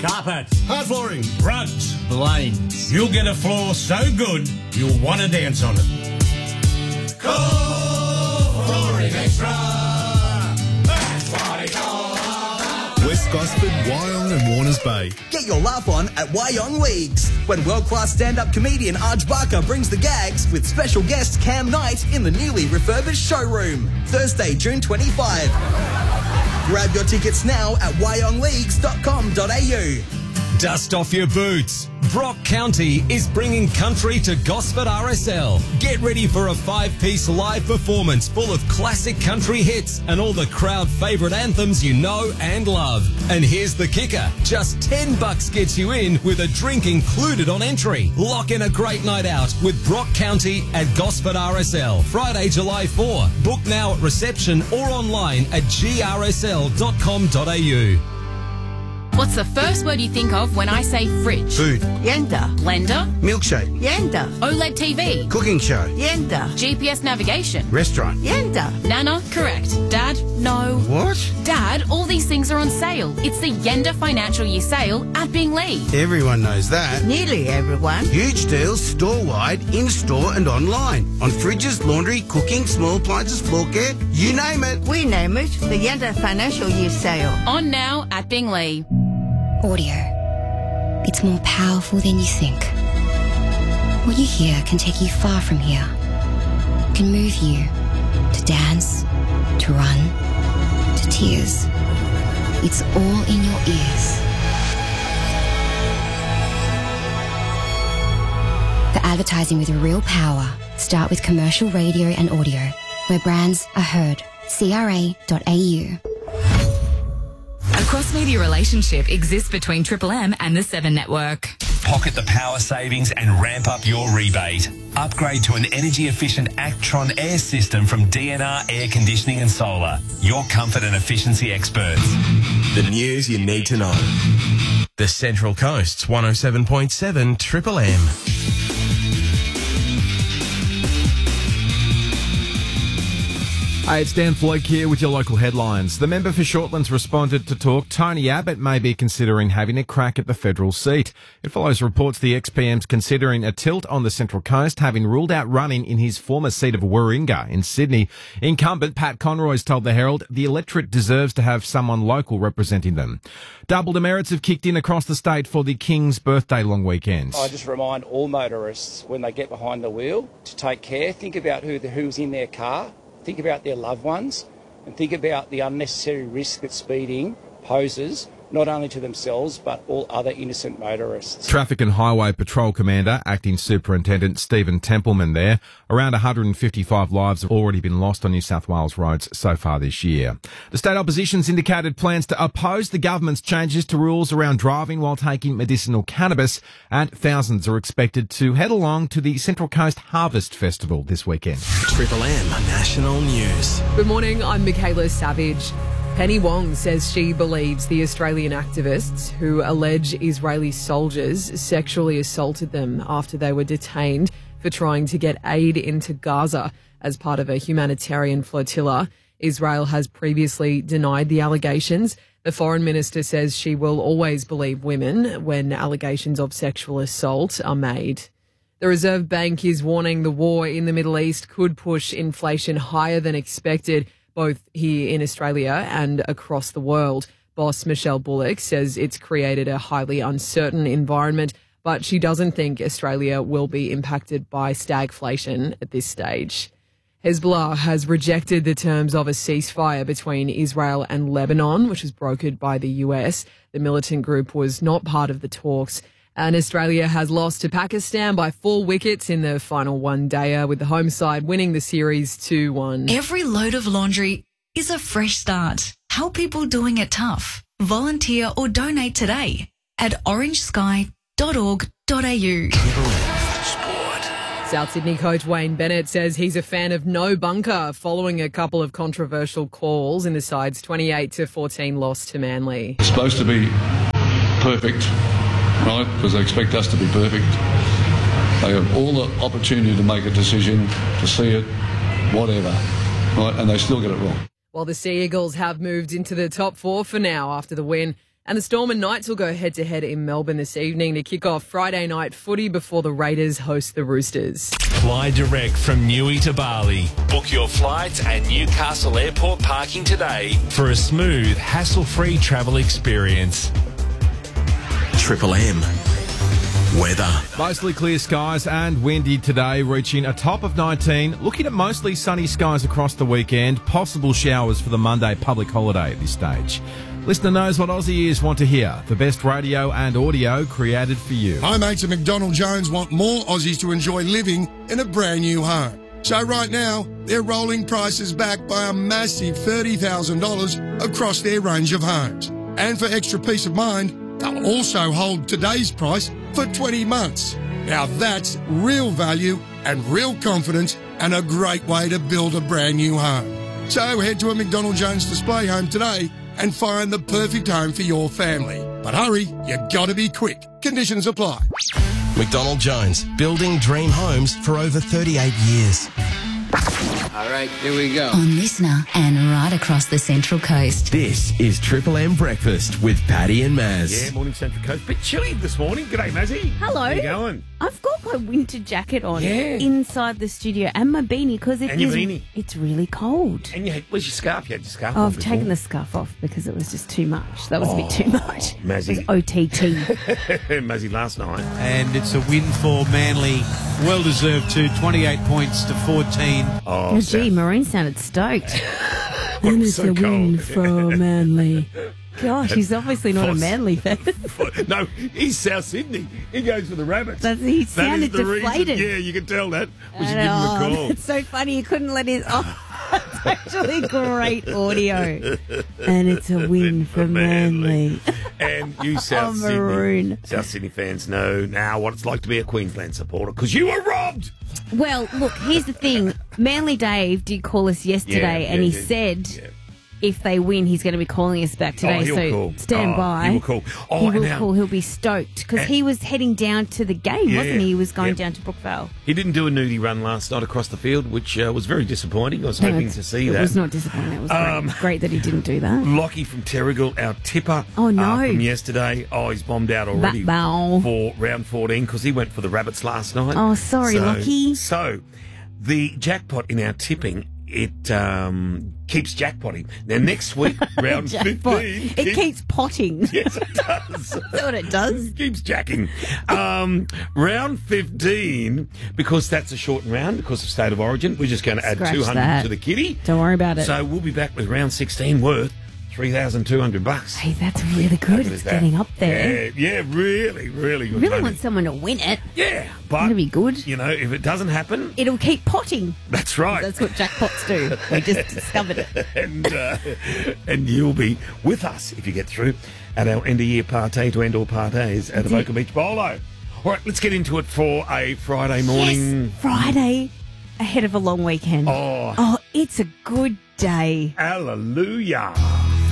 Carpet. Hard flooring. Rugs. Blinds. You'll get a floor so good, you'll want to dance on it. Call Flooring Extra. That's what it's all about. West Gosford, Wyong and Warners Bay. Get your laugh on at Wyong Leagues when world-class stand-up comedian Arj Barker brings the gags with special guest Cam Knight in the newly refurbished showroom. Thursday, June 25. Grab your tickets now at wyongleagues.com.au. Dust off your boots. Brock County is bringing country to Gosford RSL. Get ready for a 5-piece live performance full of classic country hits and all the crowd favourite anthems you know and love. And here's the kicker. Just $10 gets you in with a drink included on entry. Lock in a great night out with Brock County at Gosford RSL. Friday, July 4. Book now at reception or online at grsl.com.au. What's the first word you think of when I say fridge? Food. Yenda. Blender? Milkshake. Yenda. OLED TV? Cooking show. Yenda. GPS navigation? Restaurant. Yenda. Nana? Correct. Dad? No. What? Dad, all these things are on sale. It's the Yenda Financial Year sale at Binglee. Everyone knows that. Nearly everyone. Huge deals store-wide, in-store and online. On fridges, laundry, cooking, small appliances, floor care, you name it. We name it the Yenda Financial Year sale. On now at Binglee. Audio. It's more powerful than you think. What you hear can take you far from here. Can move you to dance, to run, to tears. It's all in your ears. For advertising with real power, start with commercial radio and audio, where brands are heard. CRA.au. A cross-media relationship exists between Triple M and the 7 Network. Pocket the power savings and ramp up your rebate. Upgrade to an energy-efficient Actron air system from DNR Air Conditioning and Solar. Your comfort and efficiency experts. The news you need to know. The Central Coast's 107.7 Triple M. Hey, it's Dan Floyd here with your local headlines. The member for Shortlands responded to talk. Tony Abbott may be considering having a crack at the federal seat. It follows reports the ex-PM's considering a tilt on the Central Coast, having ruled out running in his former seat of Warringah in Sydney. Incumbent Pat Conroy's told the Herald the electorate deserves to have someone local representing them. Double demerits have kicked in across the state for the King's birthday long weekend. I just remind all motorists when they get behind the wheel to take care, think about who's in their car. Think about their loved ones and think about the unnecessary risk that speeding poses, not only to themselves but all other innocent motorists. Traffic and Highway Patrol Commander, Acting Superintendent Stephen Templeman there. Around 155 lives have already been lost on New South Wales roads so far this year. The state opposition's indicated plans to oppose the government's changes to rules around driving while taking medicinal cannabis, and thousands are expected to head along to the Central Coast Harvest Festival this weekend. Triple M National News. Good morning, I'm Michaela Savage. Penny Wong says she believes the Australian activists who allege Israeli soldiers sexually assaulted them after they were detained for trying to get aid into Gaza as part of a humanitarian flotilla. Israel has previously denied the allegations. The foreign minister says she will always believe women when allegations of sexual assault are made. The Reserve Bank is warning the war in the Middle East could push inflation higher than expected, both here in Australia and across the world. Boss Michelle Bullock says it's created a highly uncertain environment, but she doesn't think Australia will be impacted by stagflation at this stage. Hezbollah has rejected the terms of a ceasefire between Israel and Lebanon, which was brokered by the US. The militant group was not part of the talks. And Australia has lost to Pakistan by 4 wickets in the final one-dayer, with the home side winning the series 2-1. Every load of laundry is a fresh start. Help people doing it tough. Volunteer or donate today at orangesky.org.au. South Sydney coach Wayne Bennett says he's a fan of no bunker following a couple of controversial calls in the side's 28-14 loss to Manly. It's supposed to be perfect, right? Because they expect us to be perfect. They have all the opportunity to make a decision, to see it, whatever, right? And they still get it wrong. While the Sea Eagles have moved into the top 4 for now after the win, And the Storm and Knights will go head-to-head in Melbourne this evening to kick off Friday night footy before the Raiders host the Roosters. Fly direct from Newey to Bali. Book your flights at Newcastle Airport parking today for a smooth, hassle-free travel experience. Triple M. Weather. Mostly clear skies and windy today, reaching a top of 19. Looking at mostly sunny skies across the weekend. Possible showers for the Monday public holiday at this stage. Listener knows what Aussie ears want to hear. The best radio and audio created for you. My mates at McDonald Jones want more Aussies to enjoy living in a brand new home. So right now, they're rolling prices back by a massive $30,000 across their range of homes. And for extra peace of mind, they'll also hold today's price for 20 months. Now that's real value and real confidence and a great way to build a brand new home. So head to a McDonald Jones display home today and find the perfect home for your family. But hurry, you gotta be quick. Conditions apply. McDonald Jones, building dream homes for over 38 years. All right, here we go. On Listener and right across the Central Coast. This is Triple M Breakfast with Paddy and Maz. Yeah, morning Central Coast. Bit chilly this morning. G'day, Mazzy. Hello. How you going? I've got my winter jacket on Yeah. inside the studio and my beanie because And your beanie. It's really cold. And where's your scarf? You had your scarf Oh, on I've before. taken the scarf off because it was just too much. That was a bit too much. Mazzy. It was OTT. Mazzy last night. And it's a win for Manly. Well-deserved too. 28 points to 14. Oh, gee, Maroon sounded stoked. Well, and it's so a win cold. for Manly. Gosh, he's obviously not a Manly fan. No, he's South Sydney. He goes for the Rabbits. He sounded that is the deflated. Reason. Yeah, you can tell that. We should give him a call. It's so funny. He couldn't let his... Oh, it's actually great audio. And it's a win for Manly. And you South Sydney fans know now what it's like to be a Queensland supporter because you were robbed. Well, look, here's the thing. Manly Dave did call us yesterday and he said if they win, he's going to be calling us back today. He'll so call. stand by. He will call. He will call. He'll be stoked because he was heading down to the game, wasn't he? He was going Yep. down to Brookvale. He didn't do a nudie run last night across the field, which was very disappointing. I was hoping to see that. It was not disappointing. It was great that he didn't do that. Lockie from Terrigal, our tipper no. from yesterday. Oh, he's bombed out already for round 14 because he went for the Rabbits last night. Oh, sorry, Lockie. So, the jackpot in our tipping, it keeps jackpotting. Now, next week, round 15... It keeps potting. Yes, it does. That's what it does. It keeps jacking. Round 15, because that's a shortened round, because of State of Origin, we're just going to add Scratch 200 that. to the kitty. Don't worry about it. So we'll be back with round 16 worth $3,200. Hey, that's really good. It's getting up there. Yeah, really, really good. Really money. want someone to win it. Yeah, but That'd be good. You know, if it doesn't happen, It'll keep potting. that's right. That's what jackpots do. We just discovered it. and you'll be with us if you get through at our end of year party to end all parties at Avoca Beach Bolo. All right, let's get into it for a Friday morning. Yes, Friday ahead of a long weekend. Oh, it's a good day. Hallelujah.